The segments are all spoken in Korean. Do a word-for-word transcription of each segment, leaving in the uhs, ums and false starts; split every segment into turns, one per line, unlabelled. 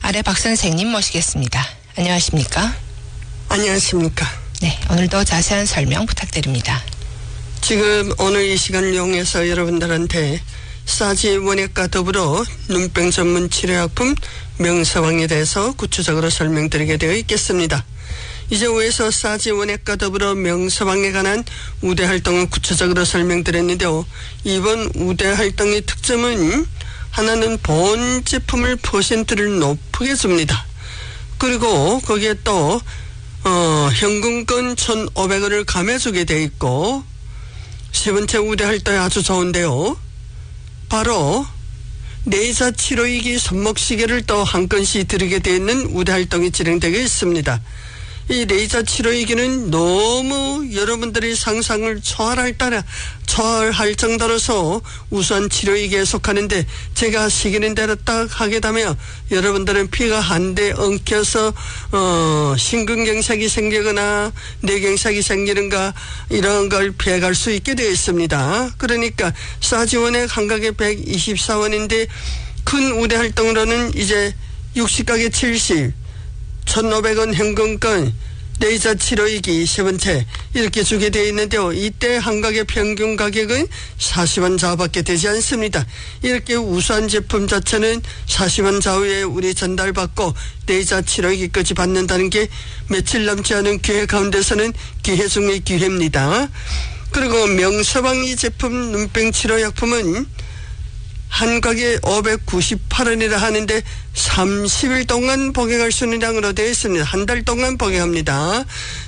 아래 박 선생님 모시겠습니다. 안녕하십니까?
안녕하십니까?
네, 오늘도 자세한 설명 부탁드립니다.
지금 오늘 이 시간을 이용해서 여러분들한테 싸지 원액과 더불어 눈병 전문 치료약품 명서방에 대해서 구체적으로 설명드리게 되어 있겠습니다. 이제 후에서 싸지 원액과 더불어 명서방에 관한 우대 활동을 구체적으로 설명드렸는데요. 이번 우대 활동의 특점은 하나는 본 제품을 퍼센트를 높게 줍니다. 그리고 거기에 또 어, 현금권 천오백 원을 감해주게 되어 있고, 세 번째 우대 활동이 아주 좋은데요. 바로 내의자 치료이기 손목시계를 또 한 건씩 드리게 되어 있는 우대 활동이 진행되고 있습니다. 이 레이저 치료이기는 너무 여러분들이 상상을 초월할 따라 초월할 정도로서 우수한 치료이기에 속하는데, 제가 시키는 대로 딱 하게 되면 여러분들은 피가 한데 엉켜서 어 심근경색이 생기거나 뇌경색이 생기는가 이런 걸 피해갈 수 있게 되어 있습니다. 그러니까 싸지원액 한 가게 백이십사 원인데 큰 우대 활동으로는 이제 육십 가게 칠십, 천오백 원 현금권, 레이저 치료이기 세 번째 이렇게 주게 되어 있는데요. 이때 한 가게 평균 가격은 사십 원 좌우밖에 되지 않습니다. 이렇게 우수한 제품 자체는 사십 원 좌우에 우리 전달받고 레이저 치료이기까지 받는다는 게 며칠 남지 않은 기회 가운데서는 기회 중의 기회입니다. 그리고 명서방 이 제품 눈병 치료약품은 한 가게 오백구십팔 원이라 하는데 삼십 일 동안 복용할 수 있는 양으로 되어 있습니다. 한 달 동안 복용합니다.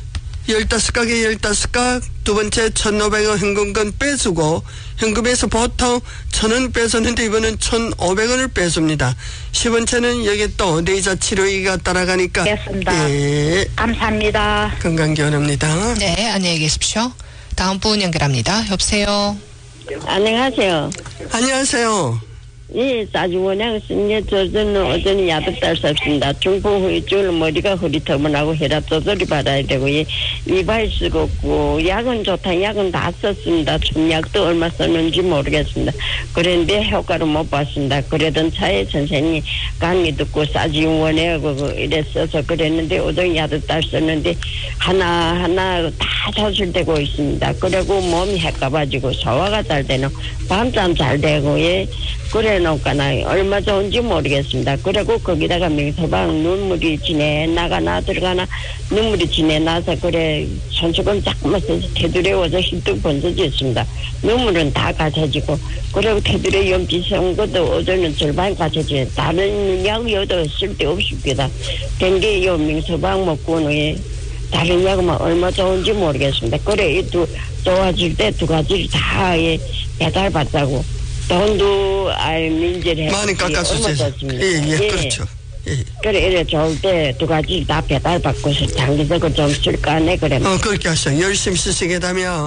십오 가게 십오 각, 두 번째 천오백 원 현금권 빼주고, 현금에서 보통 천 원 빼줬는데 이번엔 천오백 원을 빼줍니다. 세 번째는 여기 또 레이저 치료기가 따라가니까.
알겠습니다.
예.
감사합니다.
건강기원합니다.
네, 안녕히 계십시오. 다음 분 연결합니다. 여보세요?
안녕하세요.
안녕하세요.
예, 싸지원양 쓴게 저는 어제는 야도 딸 수 없습니다. 중풍 후유증을 머리가 흐릿터분하고 혈압 조절이 받아야 되고, 예, 이발 쓰고 없고, 약은 좋다. 약은 다 썼습니다. 춤약도 얼마 썼는지 모르겠습니다. 그런데 효과를 못 봤습니다. 그러던 차에 선생님이 강의 듣고 싸지원하고 그 이랬어서 그랬는데, 오전 야도 딸 썼는데 하나하나 다 조절되고 있습니다. 그리고 몸이 헷가가지고 소화가 잘 되는, 밤잠 잘 되고, 예, 그래 놓거나 얼마 좋은지 모르겠습니다. 그리고 거기다가 명서방 눈물이 지내 나가나 들어가나 눈물이 지내 나서 그래 손수건 자꾸만 써서 테두리에 와서 힐뚝 번져졌습니다. 눈물은 다 가셔지고, 그리고 테두리에 염지 세운 것도 어제는 절반 가셔지. 다른 약 여도 쓸데없습니다. 된게 요 명서방 먹고는 다른 약은 얼마 좋은지 모르겠습니다. 그래 이 두 좋아질 때 두 가지를 다 예, 배달받자고 돈도 아이 민재를
많이 깎아주세요. 예, 예, 예, 그렇죠. 예.
그래 이래 좋을 때 두 가지 다 배달받고서 장기적으로 좀 쓸까 네 그래.
어 그렇게 하셔. 열심히 쓰시게 되면